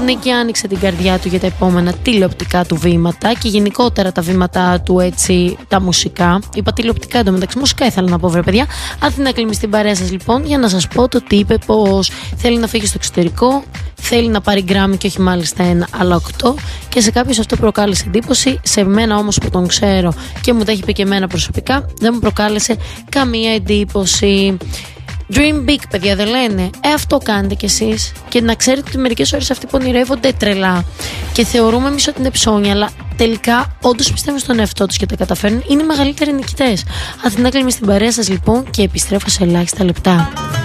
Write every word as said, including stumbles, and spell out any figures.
Νίκη άνοιξε την καρδιά του για τα επόμενα τηλεοπτικά του βήματα και γενικότερα τα βήματά του, έτσι, τα μουσικά. Είπα τηλεοπτικά εντωμεταξύ, μουσικά ήθελα να πω, βρε παιδιά. Αθηνά Κλίμη στην παρέα σας λοιπόν, για να σας πω το τι είπε, πως θέλει να φύγει στο εξωτερικό, θέλει να πάρει γκράμμι και όχι μάλιστα ένα, αλλά οκτώ, και σε κάποιους αυτό προκάλεσε εντύπωση. Σε μένα όμως που τον ξέρω και μου τα έχει πει και εμένα προσωπικά, δεν μου προκάλεσε καμία εντύπωση. Dream big, παιδιά, δεν λένε? Ε, αυτό κάνετε κι εσείς. Και να ξέρετε ότι μερικές ώρες αυτοί που ονειρεύονται τρελά και θεωρούμε εμείς ότι είναι ψώνια, αλλά τελικά όντως πιστεύουν στον εαυτό τους και τα καταφέρνουν, είναι οι μεγαλύτεροι νικητές. Αθηνά Κλίμη στην παρέα σας λοιπόν, και επιστρέφω σε ελάχιστα λεπτά.